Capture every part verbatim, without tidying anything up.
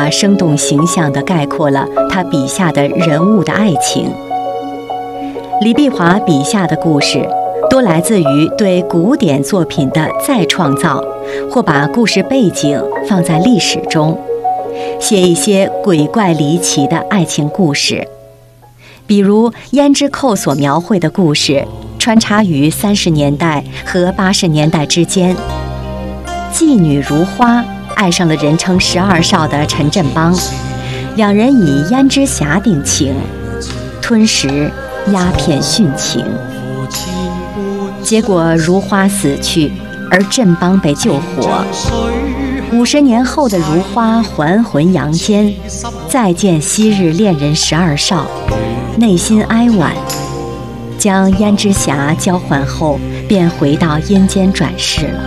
华生动形象地概括了他笔下的人物的爱情。李碧华笔下的故事多来自于对古典作品的再创造，或把故事背景放在历史中，写一些鬼怪离奇的爱情故事。比如胭脂扣所描绘的故事穿插于三十年代和八十年代之间，妓女如花爱上了人称十二少的陈振邦，两人以胭脂匣定情，吞食鸦片殉情。结果如花死去，而振邦被救活。五十年后的如花还魂阳间，再见昔日恋人十二少，内心哀婉，将胭脂匣交换后，便回到阴间转世了。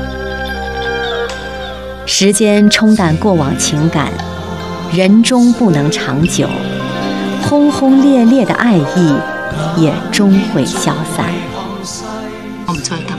时间冲淡过往情感，人终不能长久，轰轰烈烈的爱意也终会消散。 我唔再等。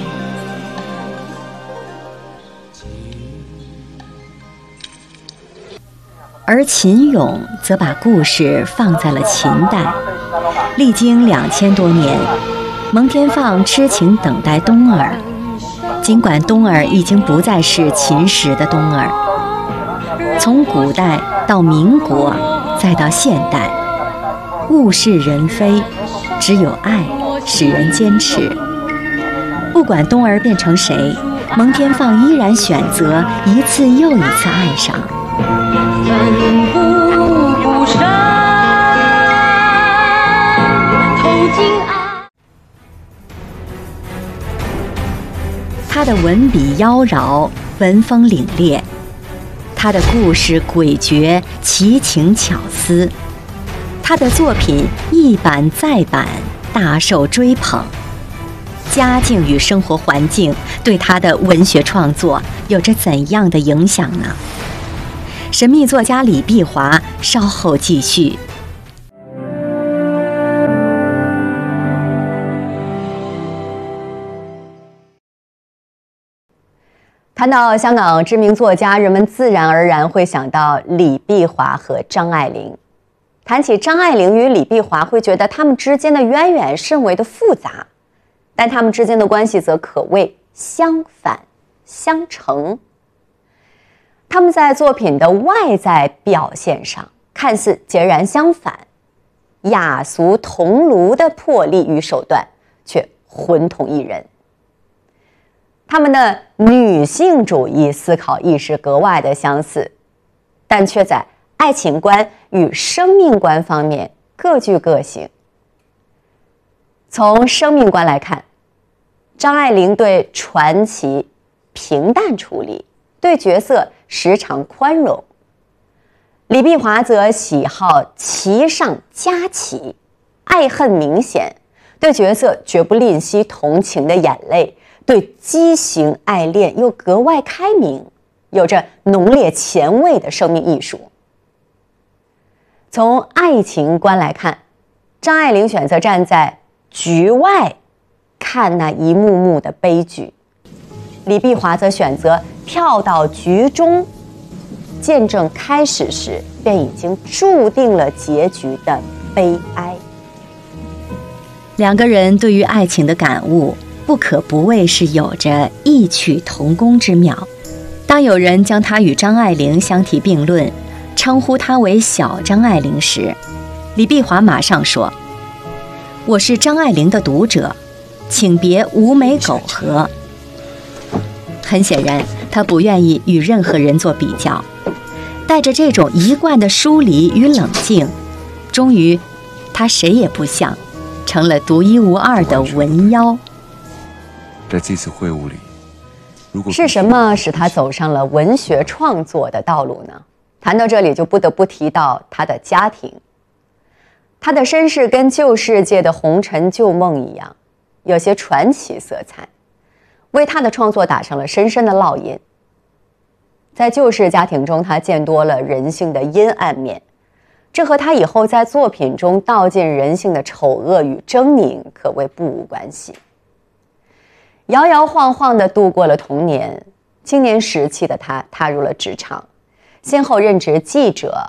而秦俑则把故事放在了秦代，历经两千多年，蒙天放痴情等待东儿。尽管东儿已经不再是秦时的东儿，从古代到民国，再到现代，物是人非，只有爱使人坚持。不管东儿变成谁，蒙天放依然选择一次又一次爱上。他的文笔妖娆，文风凛冽，他的故事诡谲，奇情巧思，他的作品一版再版，大受追捧。家境与生活环境对他的文学创作有着怎样的影响呢？神秘作家李碧华稍后继续。 谈到香港知名作家，人们自然而然会想到李碧华和张爱玲。谈起张爱玲与李碧华，会觉得他们之间的渊源甚为的复杂，但他们之间的关系则可谓相反相成。他们在作品的外在表现上看似截然相反，雅俗同炉的魄力与手段却浑同一人。他们的女性主义思考意识格外的相似，但却在爱情观与生命观方面各具个性。从生命观来看，张爱玲对传奇平淡处理，对角色时常宽容；李碧华则喜好奇上加奇，爱恨明显，对角色绝不吝惜同情的眼泪，对畸形爱恋又格外开明，有着浓烈前卫的生命艺术。从爱情观来看，张爱玲选择站在局外看那一幕幕的悲剧，李碧华则选择跳到局中，见证开始时便已经注定了结局的悲哀。 两个人对于爱情的感悟，不可不谓是有着异曲同工之妙。当有人将他与张爱玲相提并论，称呼他为小张爱玲时，李碧华马上说：“我是张爱玲的读者，请别无美苟合。”很显然，他不愿意与任何人做比较，带着这种一贯的疏离与冷静，终于，他谁也不像，成了独一无二的文妖。 在这次会晤里，如果是什么使他走上了文学创作的道路呢？谈到这里，就不得不提到他的家庭。他的身世跟旧世界的红尘旧梦一样，有些传奇色彩，为他的创作打上了深深的烙印。在旧式家庭中，他见多了人性的阴暗面，这和他以后在作品中道尽人性的丑恶与狰狞可谓不无关系。摇摇晃晃地度过了童年，青年时期的他踏入了职场，先后任职记者、